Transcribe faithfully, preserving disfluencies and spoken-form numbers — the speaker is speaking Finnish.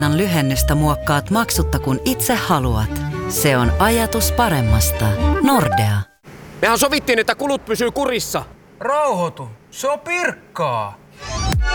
lyhennystä muokkaat maksutta kun itse haluat. Se on ajatus paremmasta. Nordea. Mehän sovittiin, että kulut pysyy kurissa. Rauhoitu. Se on Pirkkaa.